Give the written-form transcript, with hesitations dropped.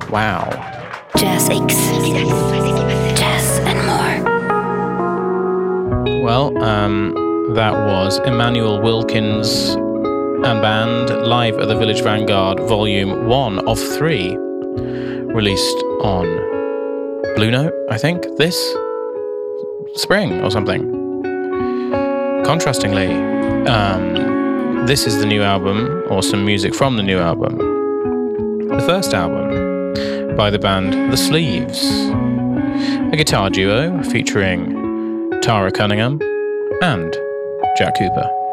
Wow. Jazz X. Jazz and more. Well, that was Emmanuel Wilkins and Band live at the Village Vanguard, Volume 1 of 3, released on Blue Note, I think, this spring or something. Contrastingly, this is the new album, or some music from the new album. The first album by the band The Sleeves, a guitar duo featuring Tara Cunningham and Jack Cooper.